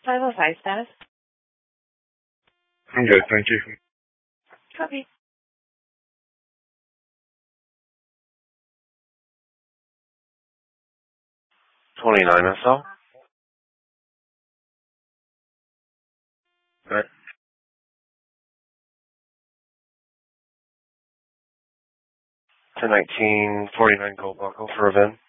505 status. I'm good, thank you. Copy. 29 SL. Right. 1019 49 Gold Buckle for a VIN.